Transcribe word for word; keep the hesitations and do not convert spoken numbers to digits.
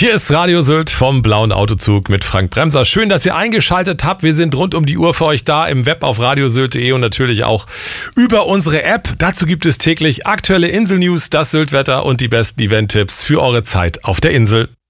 Hier ist Radio Sylt vom Blauen Autozug mit Frank Bremser. Schön, dass ihr eingeschaltet habt. Wir sind rund um die Uhr für euch da im Web auf radiosylt punkt de und natürlich auch über unsere App. Dazu gibt es täglich aktuelle Insel-News, das Sylt-Wetter und die besten Event-Tipps für eure Zeit auf der Insel.